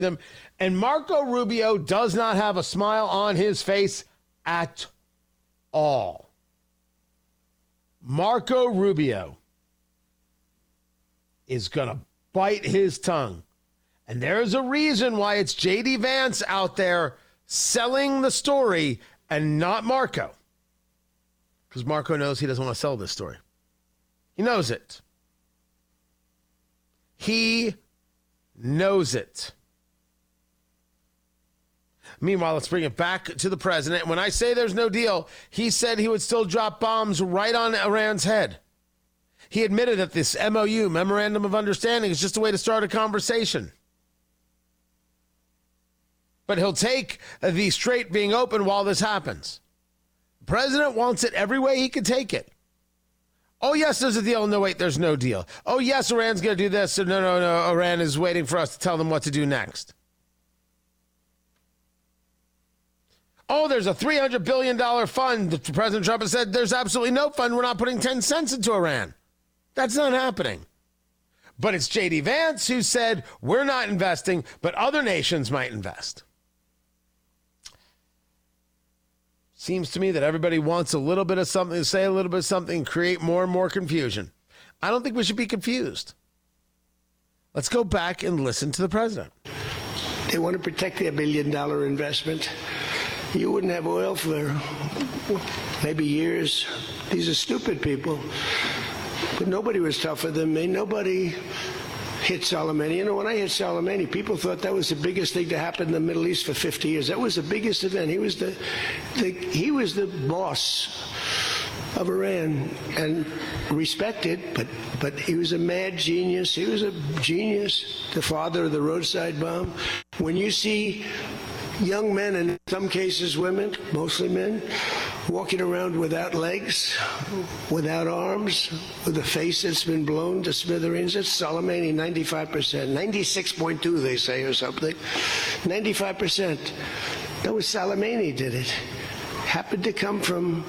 them. And Marco Rubio does not have a smile on his face at all. Marco Rubio is going to bite his tongue. And there's a reason why it's J.D. Vance out there selling the story and not Marco. Because Marco knows he doesn't want to sell this story. He knows it. He knows it. Meanwhile, let's bring it back to the president. When I say there's no deal, he said he would still drop bombs right on Iran's head. He admitted that this MOU, Memorandum of Understanding, is just a way to start a conversation. But he'll take the strait being open while this happens. The president wants it every way he can take it. Oh, yes, there's a deal. No, wait, there's no deal. Oh, yes, Iran's going to do this. So no, Iran is waiting for us to tell them what to do next. Oh, there's a $300 billion fund. President Trump has said there's absolutely no fund. We're not putting 10 cents into Iran. That's not happening. But it's J.D. Vance who said we're not investing, but other nations might invest. Seems to me that everybody wants a little bit of something to say, a little bit of something, create more and more confusion. I don't think we should be confused. Let's go back and listen to the president. They want to protect their $1 billion investment. You wouldn't have oil for maybe years. These are stupid people. But nobody was tougher than me. Nobody hit Soleimani. You know, when I hit Soleimani, people thought that was the biggest thing to happen in the Middle East for 50 years. That was the biggest event. He was the boss of Iran and respected, but he was a mad genius. He was a genius, the father of the roadside bomb. When you see young men, and in some cases women, mostly men, walking around without legs, without arms, with a face that's been blown to smithereens. It's Soleimani, 95%, 96.2 they say or something, 95%. That was Soleimani did it. Happened to come from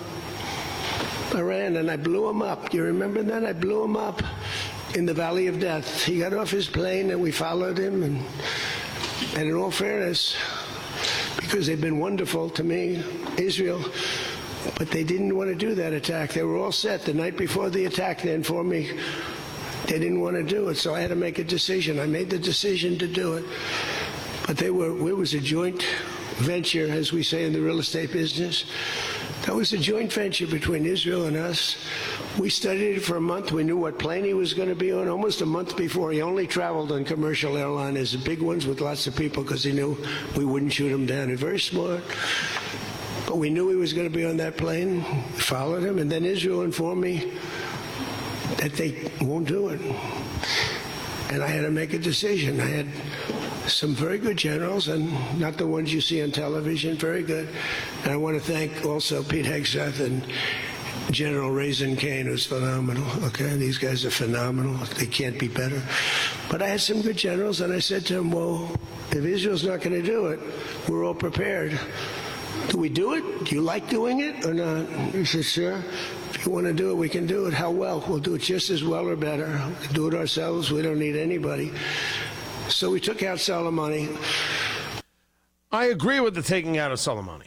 Iran, and I blew him up. You remember that? I blew him up in the Valley of Death. He got off his plane, and we followed him, and in all fairness, because they've been wonderful to me, Israel, but they didn't want to do that attack. They were all set the night before the attack. They informed me they didn't want to do it, so I had to make a decision. I made the decision to do it, but it was a joint venture, as we say in the real estate business. That was a joint venture between Israel and us. We studied it for a month. We knew what plane he was going to be on almost a month before. He only traveled on commercial airliners, the big ones with lots of people, because he knew we wouldn't shoot him down. He's very smart. But we knew he was going to be on that plane. We followed him, and then Israel informed me that they won't do it. And I had to make a decision. I had some very good generals, and not the ones you see on television, very good. And I want to thank also Pete Hegseth and General Raisin Kane, who's phenomenal. Okay, these guys are phenomenal. They can't be better. But I had some good generals, and I said to them, well, if Israel's not going to do it, we're all prepared. Do we do it? Do you like doing it or not? He said, sure. If you want to do it, we can do it. How well? We'll do it just as well or better. We'll do it ourselves. We don't need anybody. So we took out Soleimani. I agree with the taking out of Soleimani.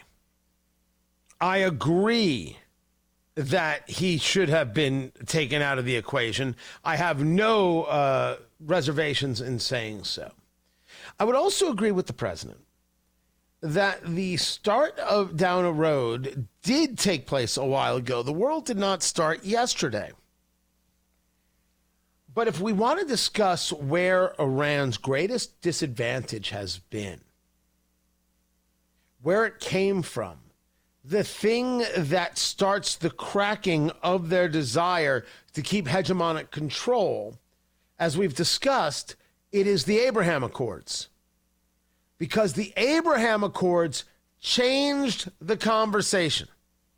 I agree that he should have been taken out of the equation. I have no reservations in saying so. I would also agree with the president that the start of down a road did take place a while ago. The world did not start yesterday. But if we want to discuss where Iran's greatest disadvantage has been, where it came from, the thing that starts the cracking of their desire to keep hegemonic control, as we've discussed, it is the Abraham Accords. Because the Abraham Accords changed the conversation.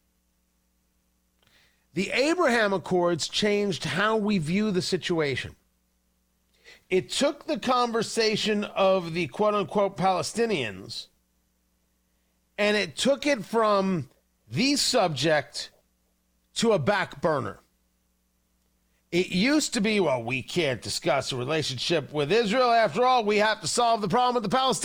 The Abraham Accords changed how we view the situation. It took the conversation of the quote-unquote Palestinians, and it took it from the subject to a back burner. It used to be, well, we can't discuss a relationship with Israel. After all, we have to solve the problem with the Palestinians.